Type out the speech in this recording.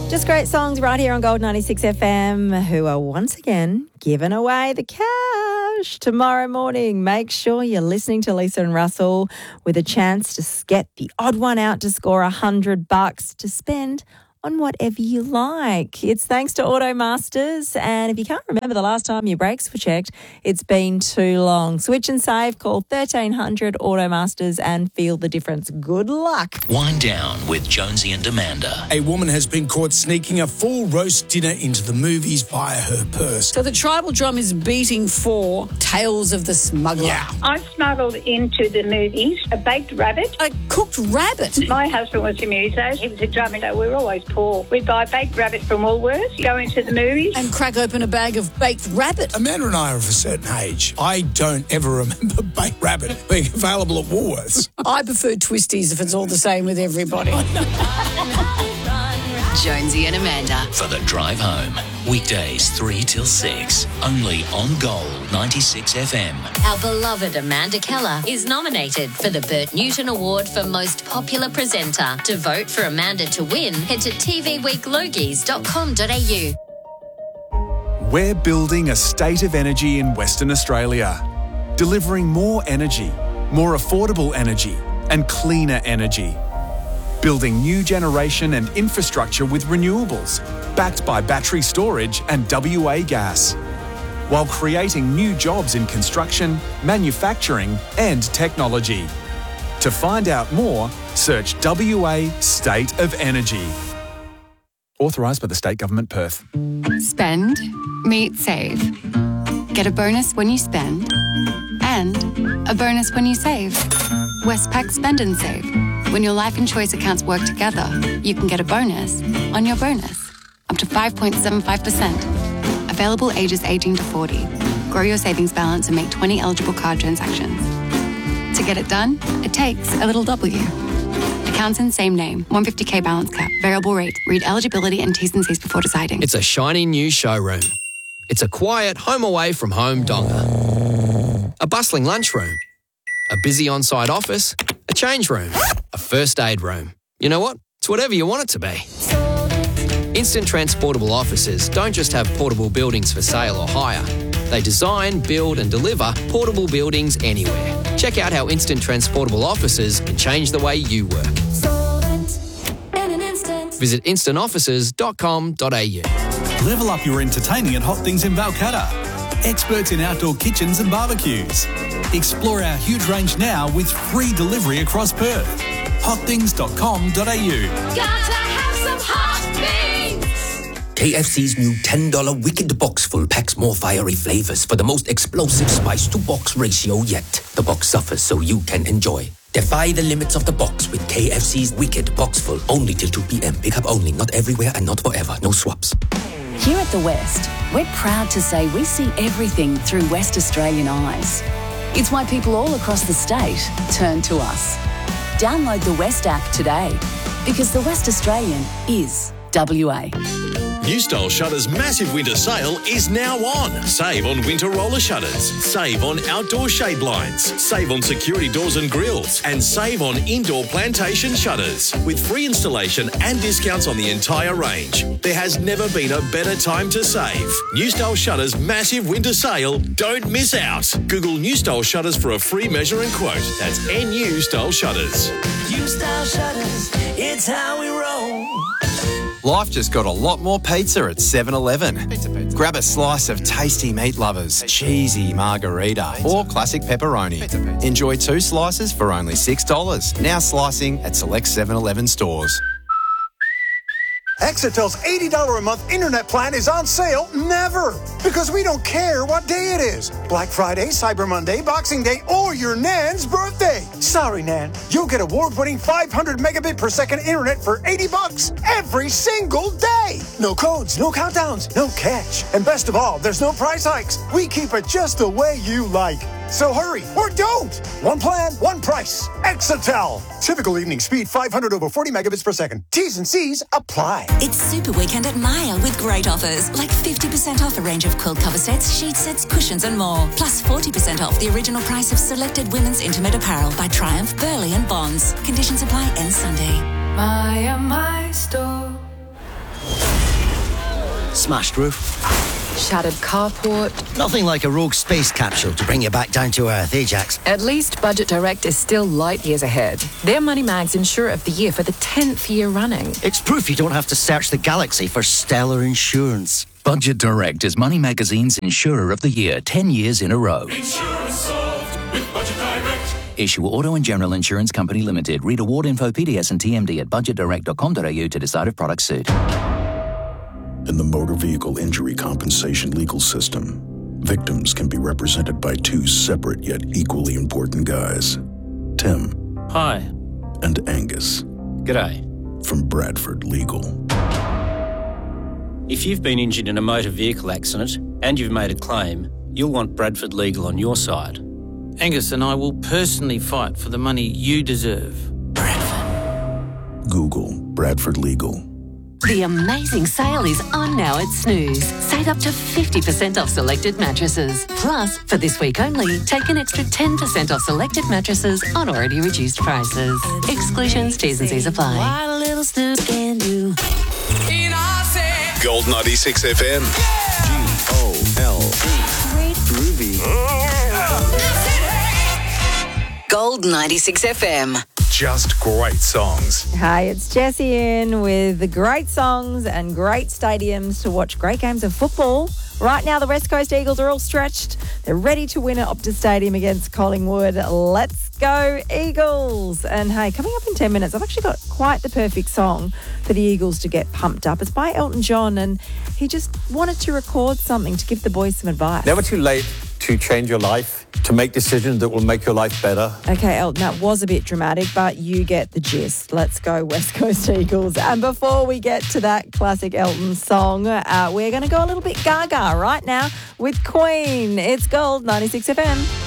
Just great songs right here on Gold 96 FM, who are once again giving away the cash tomorrow morning. Make sure you're listening to Lisa and Russell with a chance to get the odd one out to score $100 to spend on whatever you like. It's thanks to Automasters, and if you can't remember the last time your brakes were checked, it's been too long. Switch and save, call 1300 Automasters and feel the difference. Good luck. Wind down with Jonesy and Amanda. A woman has been caught sneaking a full roast dinner into the movies via her purse. So the tribal drum is beating for Tales of the Smuggler. Yeah. I smuggled into the movies a baked rabbit. A cooked rabbit. My husband was a muso. He was a drummer, so we were always poor. We'd buy baked rabbit from Woolworths, go into the movies. And crack open a bag of baked rabbit. Amanda and I are of a certain age. I don't ever remember baked rabbit being available at Woolworths. I prefer twisties if it's all the same with everybody. Jonesy and Amanda. For the drive home. Weekdays 3 till 6. Only on Gold 96 FM. Our beloved Amanda Keller is nominated for the Bert Newton Award for Most Popular Presenter. To vote for Amanda to win, head to tvweeklogies.com.au. We're building a state of energy in Western Australia, delivering more energy, more affordable energy, and cleaner energy. Building new generation and infrastructure with renewables, backed by battery storage and WA gas, while creating new jobs in construction, manufacturing and technology. To find out more, search WA State of Energy. Authorised by the State Government, Perth. Spend, meet, save. Get a bonus when you spend and a bonus when you save. Westpac Spend and Save. When your life and choice accounts work together, you can get a bonus on your bonus, up to 5.75%. Available ages 18 to 40. Grow your savings balance and make 20 eligible card transactions. To get it done, it takes a little W. Accounts in same name, 150k balance cap, variable rate. Read eligibility and T's and C's before deciding. It's a shiny new showroom. It's a quiet home away from home donga. A bustling lunchroom. A busy on-site office. A change room. A first aid room. You know what? It's whatever you want it to be. Instant Transportable Offices don't just have portable buildings for sale or hire. They design, build and deliver portable buildings anywhere. Check out how Instant Transportable Offices can change the way you work. Visit instantoffices.com.au. Level up your entertaining at Hot Things in Balcatta. Experts in outdoor kitchens and barbecues. Explore our huge range now with free delivery across Perth. hotthings.com.au. Gotta have some hot things! KFC's new $10 Wicked Box Full packs more fiery flavours for the most explosive spice-to-box ratio yet. The box suffers so you can enjoy. Defy the limits of the box with KFC's Wicked Box Full. Only till 2 p.m. Pick up only, not everywhere and not forever. No swaps. Here at The West, we're proud to say we see everything through West Australian eyes. It's why people all across the state turn to us. Download the West app today, because the West Australian is WA. New Style Shutters' massive winter sale is now on. Save on winter roller shutters. Save on outdoor shade blinds. Save on security doors and grills. And save on indoor plantation shutters. With free installation and discounts on the entire range. There has never been a better time to save. New Style Shutters' massive winter sale. Don't miss out. Google New Style Shutters for a free measure and quote. That's NU Style Shutters. New Style Shutters, it's how we roll. Life just got a lot more pizza at 7-Eleven. Grab a slice of tasty meat lovers, cheesy margarita, or classic pepperoni. Enjoy 2 slices for only $6. Now slicing at select 7-Eleven stores. Exetel's $80 a month internet plan is on sale never, because we don't care what day it is. Black Friday, Cyber Monday, Boxing Day, or your Nan's birthday. Sorry, Nan. You'll get award-winning 500 megabit per second internet for $80 every single day. No codes, no countdowns, no catch. And best of all, there's no price hikes. We keep it just the way you like. So hurry, or don't. One plan, one price. Exetel. Typical evening speed 500 over 40 megabits per second. T's and C's apply. It's Super Weekend at Myer with great offers, like 50% off a range of quilt cover sets, sheet sets, cushions and more. Plus 40% off the original price of selected women's intimate apparel by Triumph, Burley and Bonds. Conditions apply end Sunday. My store. Smashed roof. Shattered carport. Nothing like a rogue space capsule to bring you back down to earth, Ajax. At least Budget Direct is still light years ahead. They're Moneymag's Insurer of the Year for the 10th year running. It's proof you don't have to search the galaxy for stellar insurance. Budget Direct is Money Magazine's Insurer of the Year 10 years in a row. Insurance solved with Budget Direct. Issue Auto and General Insurance Company Limited. Read award info, PDS and TMD at budgetdirect.com.au to decide if products suit. In the motor vehicle injury compensation legal system, victims can be represented by two separate yet equally important guys. Tim. Hi. And Angus. G'day. From Bradford Legal. If you've been injured in a motor vehicle accident and you've made a claim, you'll want Bradford Legal on your side. Angus and I will personally fight for the money you deserve. Google Bradford Legal. The amazing sale is on now at Snooze. Save up to 50% off selected mattresses. Plus, for this week only, take an extra 10% off selected mattresses on already reduced prices. Exclusions, T's and C's apply. What a little Snooze can do. Gold 96 FM. G-O-L-D. Great groovy. Gold 96 FM. Just great songs. Hey, it's Jessie in with the great songs and great stadiums to watch great games of football. Right now, the West Coast Eagles are all stretched. They're ready to win at Optus Stadium against Collingwood. Let's go, Eagles. And hey, coming up in 10 minutes, I've actually got quite the perfect song for the Eagles to get pumped up. It's by Elton John, and he just wanted to record something to give the boys some advice. Never too late to change your life, to make decisions that will make your life better. Okay, Elton, that was a bit dramatic, but you get the gist. Let's go, West Coast Eagles. And before we get to that classic Elton song, we're going to go a little bit gaga right now with Queen. It's Gold 96 FM.